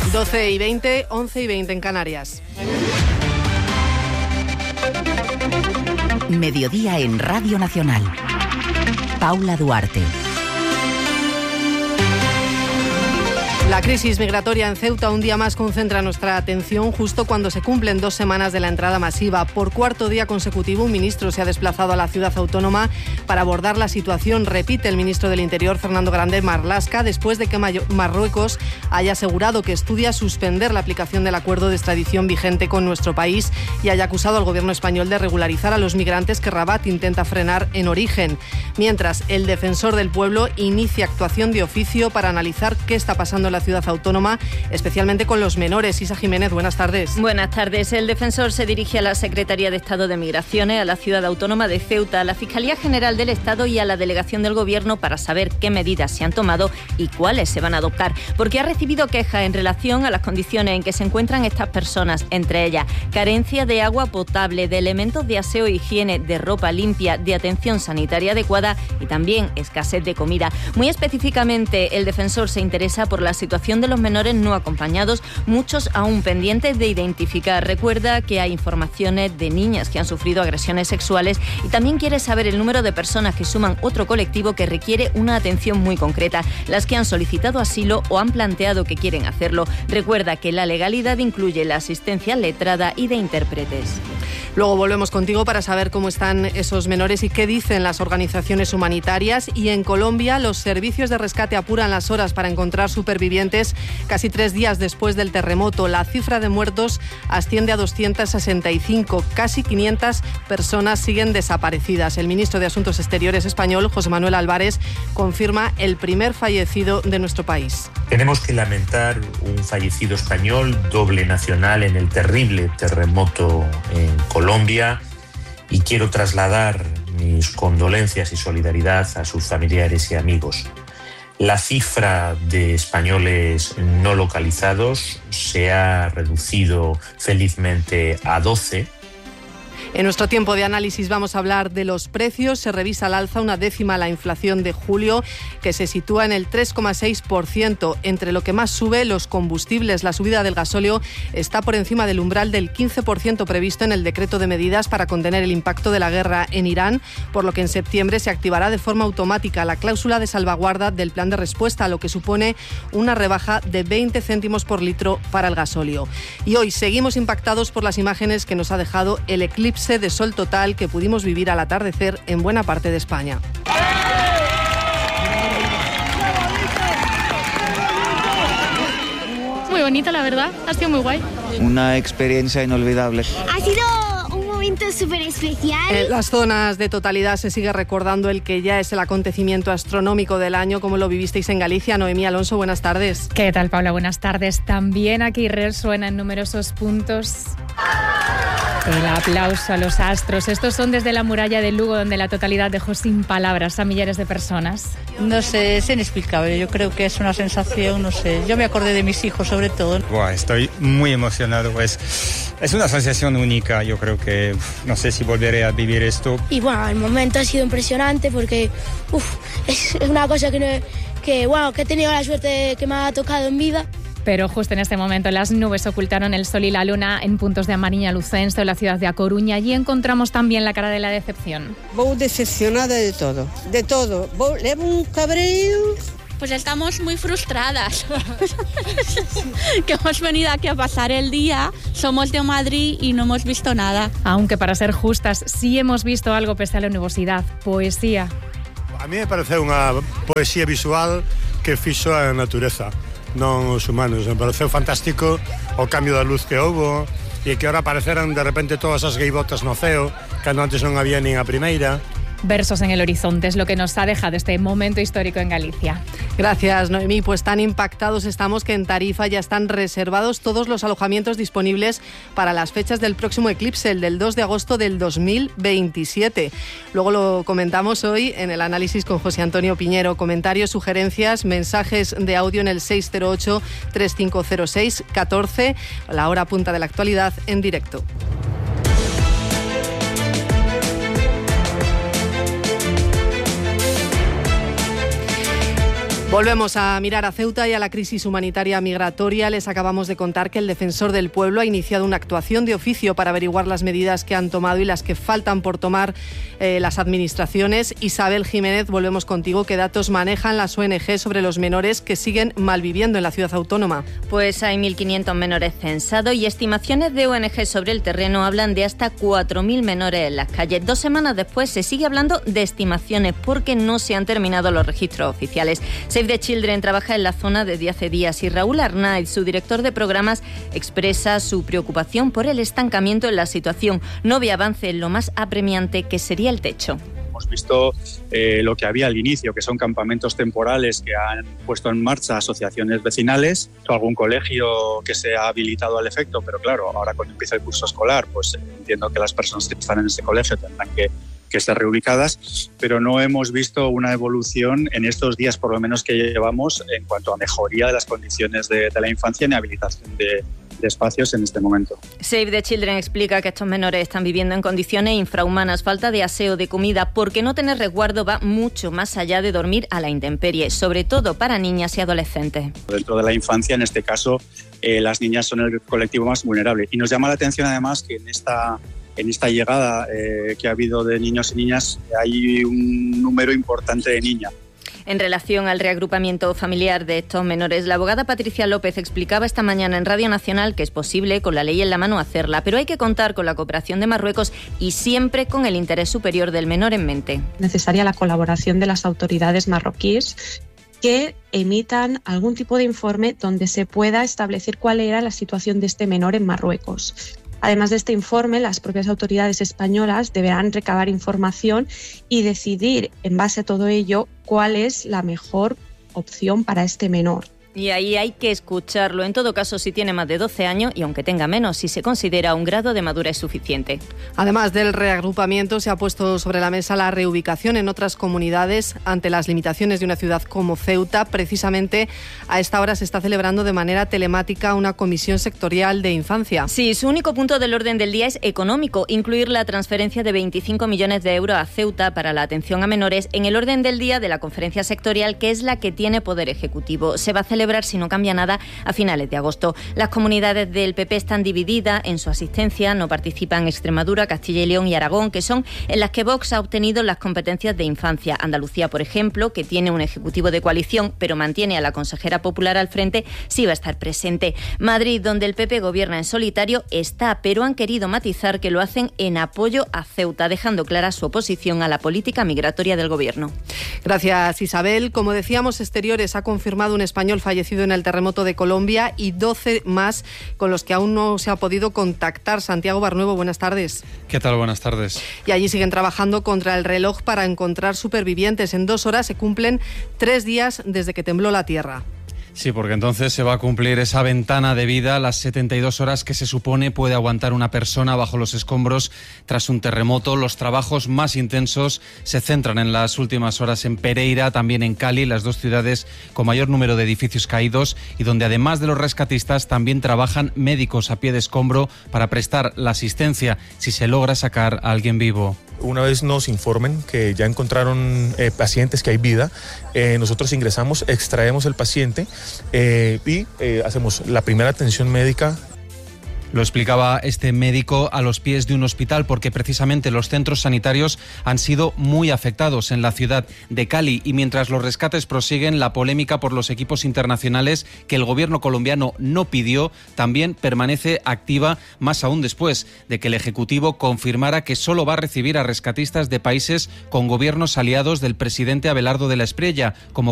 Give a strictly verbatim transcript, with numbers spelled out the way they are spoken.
doce y veinte, once y veinte en Canarias. Mediodía en Radio Nacional. Paula Duarte. La crisis migratoria en Ceuta un día más concentra nuestra atención justo cuando se cumplen dos semanas de la entrada masiva. Por cuarto día consecutivo, un ministro se ha desplazado a la ciudad autónoma para abordar la situación. Repite el ministro del Interior, Fernando Grande Marlaska, después de que Marruecos haya asegurado que estudia suspender la aplicación del acuerdo de extradición vigente con nuestro país y haya acusado al gobierno español de regularizar a los migrantes que Rabat intenta frenar en origen. Mientras, el defensor del pueblo inicia actuación de oficio para analizar qué está pasando en la ciudad autónoma, especialmente con los menores. Isa Jiménez, buenas tardes. Buenas tardes. El defensor se dirige a la Secretaría de Estado de Migraciones, a la ciudad autónoma de Ceuta, a la Fiscalía General del Estado y a la Delegación del Gobierno para saber qué medidas se han tomado y cuáles se van a adoptar, porque ha recibido quejas en relación a las condiciones en que se encuentran estas personas, entre ellas carencia de agua potable, de elementos de aseo e higiene, de ropa limpia, de atención sanitaria adecuada y también escasez de comida. Muy específicamente, el defensor se interesa por la situación de los menores no acompañados, muchos aún pendientes de identificar. Recuerda que hay informaciones de niñas que han sufrido agresiones sexuales y también quiere saber el número de personas que suman otro colectivo que requiere una atención muy concreta, las que han solicitado asilo o han planteado que quieren hacerlo. Recuerda que la legalidad incluye la asistencia letrada y de intérpretes. Luego volvemos contigo para saber cómo están esos menores y qué dicen las organizaciones humanitarias. Y en Colombia, los servicios de rescate apuran las horas para encontrar supervivientes casi tres días después del terremoto. La cifra de muertos asciende a doscientos sesenta y cinco. Casi quinientas personas siguen desaparecidas. El ministro de Asuntos Exteriores español, José Manuel Álvarez, confirma el primer fallecido de nuestro país. Tenemos que lamentar un fallecido español, doble nacional, en el terrible terremoto en Colombia, y quiero trasladar mis condolencias y solidaridad a sus familiares y amigos. La cifra de españoles no localizados se ha reducido felizmente a doce. En nuestro tiempo de análisis vamos a hablar de los precios. Se revisa al alza una décima la inflación de julio, que se sitúa en el tres coma seis por ciento. Entre lo que más sube, los combustibles. La subida del gasóleo está por encima del umbral del quince por ciento previsto en el decreto de medidas para contener el impacto de la guerra en Irán, por lo que en septiembre se activará de forma automática la cláusula de salvaguarda del plan de respuesta, lo que supone una rebaja de veinte céntimos por litro para el gasóleo. Y hoy seguimos impactados por las imágenes que nos ha dejado el eclipse de sol total que pudimos vivir al atardecer en buena parte de España. Muy bonito, la verdad, ha sido muy guay. Una experiencia inolvidable. Ha sido un momento súper especial. En las zonas de totalidad se sigue recordando el que ya es el acontecimiento astronómico del año. ¿Cómo lo vivisteis en Galicia? Noemí Alonso, buenas tardes. ¿Qué tal, Paula? Buenas tardes. También aquí resuena en numerosos puntos el aplauso a los astros. Estos son desde la muralla de Lugo, donde la totalidad dejó sin palabras a millares de personas. No sé, es inexplicable. Yo creo que es una sensación, no sé. Yo me acordé de mis hijos, sobre todo. Buah, estoy muy emocionado. Pues es una sensación única. Yo creo que no sé si volveré a vivir esto. Y bueno, el momento ha sido impresionante porque uf, es una cosa que, no, que, wow, que he tenido la suerte que me ha tocado en vida. Pero justo en este momento las nubes ocultaron el sol y la luna en puntos de Amariña Lucense o la ciudad de A Coruña. Allí encontramos también la cara de la decepción. Voy decepcionada de todo, de todo. Voy, levo un cabreo. Pues estamos muy frustradas, que hemos venido aquí a pasar el día, somos de Madrid y no hemos visto nada. Aunque para ser justas, sí hemos visto algo pese a la nubosidad, poesía. A mí me parece unha poesía visual que fixo a natureza, non os humanos. Me pareceu fantástico o cambio da luz que houbo e que ahora apareceran de repente todas as gaivotas no ceo, cando antes non había nin a primeira. Versos en el horizonte es lo que nos ha dejado este momento histórico en Galicia. Gracias, Noemí. Pues tan impactados estamos que en Tarifa ya están reservados todos los alojamientos disponibles para las fechas del próximo eclipse, el del dos de agosto del dos mil veintisiete. Luego lo comentamos hoy en el análisis con José Antonio Piñero. Comentarios, sugerencias, mensajes de audio en el seis cero ocho, tres cinco cero seis, uno cuatro, la hora punta de la actualidad en directo. Volvemos a mirar a Ceuta y a la crisis humanitaria migratoria. Les acabamos de contar que el Defensor del Pueblo ha iniciado una actuación de oficio para averiguar las medidas que han tomado y las que faltan por tomar eh, las administraciones. Isabel Jiménez, volvemos contigo. ¿Qué datos manejan las O N G sobre los menores que siguen malviviendo en la ciudad autónoma? Pues hay mil quinientos menores censados y estimaciones de O N G sobre el terreno hablan de hasta cuatro mil menores en las calles. Dos semanas después se sigue hablando de estimaciones porque no se han terminado los registros oficiales. Save the Children trabaja en la zona desde hace días y Raúl Arnaiz, su director de programas, expresa su preocupación por el estancamiento en la situación. No ve avance en lo más apremiante que sería el techo. Hemos visto eh, lo que había al inicio, que son campamentos temporales que han puesto en marcha asociaciones vecinales, o algún colegio que se ha habilitado al efecto, pero claro, ahora cuando empieza el curso escolar, pues eh, entiendo que las personas que están en ese colegio tendrán que que estén reubicadas, pero no hemos visto una evolución en estos días, por lo menos que llevamos, en cuanto a mejoría de las condiciones de, de la infancia y habilitación de, de espacios en este momento. Save the Children explica que estos menores están viviendo en condiciones infrahumanas, falta de aseo, de comida, porque no tener resguardo va mucho más allá de dormir a la intemperie, sobre todo para niñas y adolescentes. Dentro de la infancia, en este caso, eh, las niñas son el colectivo más vulnerable. Y nos llama la atención además que en esta En esta llegada eh, que ha habido de niños y niñas hay un número importante de niñas. En relación al reagrupamiento familiar de estos menores, la abogada Patricia López explicaba esta mañana en Radio Nacional que es posible, con la ley en la mano, hacerla, pero hay que contar con la cooperación de Marruecos y siempre con el interés superior del menor en mente. Necesaria la colaboración de las autoridades marroquíes que emitan algún tipo de informe donde se pueda establecer cuál era la situación de este menor en Marruecos. Además de este informe, las propias autoridades españolas deberán recabar información y decidir, en base a todo ello, cuál es la mejor opción para este menor. Y ahí hay que escucharlo. En todo caso, si tiene más de doce años y aunque tenga menos, si se considera un grado de madurez suficiente. Además del reagrupamiento, se ha puesto sobre la mesa la reubicación en otras comunidades ante las limitaciones de una ciudad como Ceuta. Precisamente a esta hora se está celebrando de manera telemática una comisión sectorial de infancia. Sí, su único punto del orden del día es económico, incluir la transferencia de veinticinco millones de euros a Ceuta para la atención a menores en el orden del día de la conferencia sectorial, que es la que tiene poder ejecutivo. Se va a celebrar, si no cambia nada, a finales de agosto. Las comunidades del P P están divididas en su asistencia. No participan Extremadura, Castilla y León y Aragón, que son en las que Vox ha obtenido las competencias de infancia. Andalucía, por ejemplo, que tiene un ejecutivo de coalición, pero mantiene a la consejera popular al frente, sí va a estar presente. Madrid, donde el P P gobierna en solitario, está, pero han querido matizar que lo hacen en apoyo a Ceuta, dejando clara su oposición a la política migratoria del gobierno. Gracias, Isabel. Como decíamos, Exteriores ha confirmado un español fallecido en el terremoto de Colombia y doce más con los que aún no se ha podido contactar. Santiago Barnuevo, buenas tardes. ¿Qué tal? Buenas tardes. Y allí siguen trabajando contra el reloj para encontrar supervivientes. En dos horas se cumplen tres días desde que tembló la tierra. Sí, porque entonces se va a cumplir esa ventana de vida, las setenta y dos horas que se supone puede aguantar una persona bajo los escombros tras un terremoto. Los trabajos más intensos se centran en las últimas horas en Pereira, también en Cali, las dos ciudades con mayor número de edificios caídos y donde además de los rescatistas también trabajan médicos a pie de escombro para prestar la asistencia si se logra sacar a alguien vivo. Una vez nos informen que ya encontraron eh, pacientes, que hay vida, eh, nosotros ingresamos, extraemos el paciente eh, y eh, hacemos la primera atención médica. Lo explicaba este médico a los pies de un hospital porque precisamente los centros sanitarios han sido muy afectados en la ciudad de Cali y mientras los rescates prosiguen, la polémica por los equipos internacionales que el gobierno colombiano no pidió también permanece activa, más aún después de que el Ejecutivo confirmara que solo va a recibir a rescatistas de países con gobiernos aliados del presidente Abelardo de la Espriella, como